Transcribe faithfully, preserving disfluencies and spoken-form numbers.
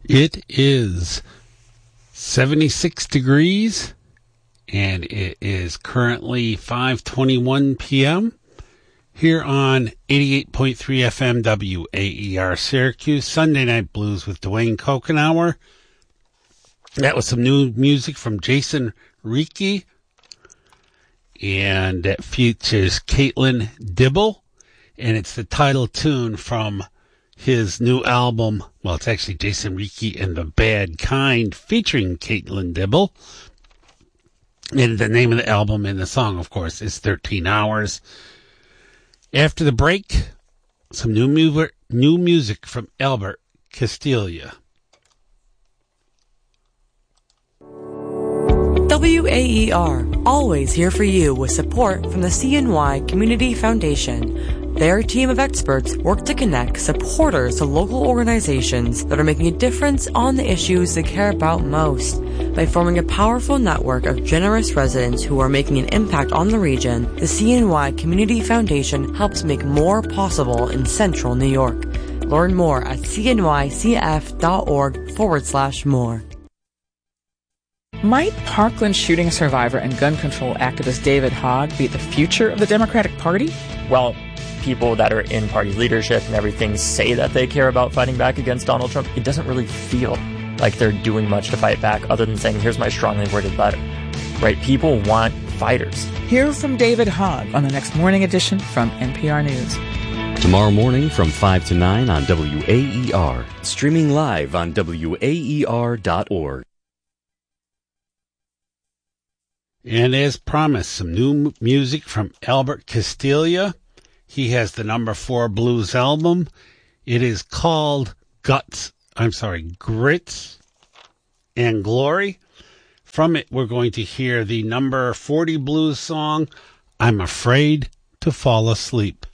It is seventy-six degrees, and it is currently five twenty-one p.m. here on eighty-eight point three F M W A E R Syracuse, Sunday Night Blues with Dwayne Kokenauer. That was some new music from Jason Ricci, and that features Caitlin Dibble, and it's the title tune from his new album. Well, it's actually Jason Ricci and the Bad Kind featuring Caitlin Dibble. And the name of the album and the song, of course, is thirteen hours. After the break, some new, mu- new music from Albert Castiglia. W A E R, always here for you with support from the C N Y Community Foundation. Their team of experts work to connect supporters to local organizations that are making a difference on the issues they care about most. By forming a powerful network of generous residents who are making an impact on the region, the C N Y Community Foundation helps make more possible in central New York. Learn more at cnycf.org forward slash more. Might Parkland shooting survivor and gun control activist David Hogg be the future of the Democratic Party? Well, people that are in party leadership and everything say that they care about fighting back against Donald Trump. It doesn't really feel like they're doing much to fight back other than saying, here's my strongly worded letter. Right? People want fighters. Hear from David Hogg on the next morning edition from N P R News. Tomorrow morning from five to nine on W A E R. Streaming live on W A E R dot org. And as promised, some new music from Albert Castiglia. He has the number four blues album. It is called Guts, I'm sorry, Grits and Glory. From it, we're going to hear the number forty blues song, I'm Afraid to Fall Asleep.